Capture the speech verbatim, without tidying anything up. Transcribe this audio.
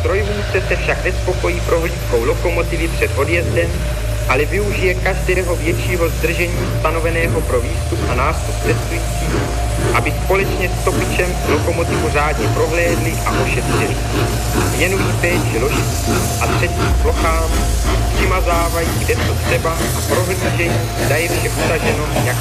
Strojvůdce se však nespokojí prohlídkou lokomotivy před odjezdem, ale využije každého většího zdržení stanoveného pro výstup a nástup cestujících, aby společně s topičem lokomotivu řádně prohlédli a ošetřili. Věnují péči ložicím a třecím plochám, přimazávají kde co třeba a prohlížejí, zda je vše utaženo, jak